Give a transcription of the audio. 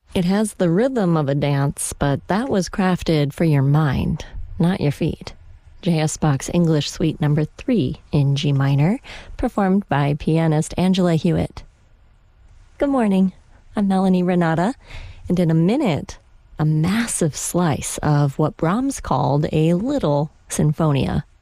It has the rhythm of a dance, but that was crafted for your mind, not your feet. J.S. Bach's English Suite Number 3 in G minor, performed by pianist Angela Hewitt. Good morning. I'm Melanie Renata, and in a minute, a massive slice of what Brahms called a little sinfonia.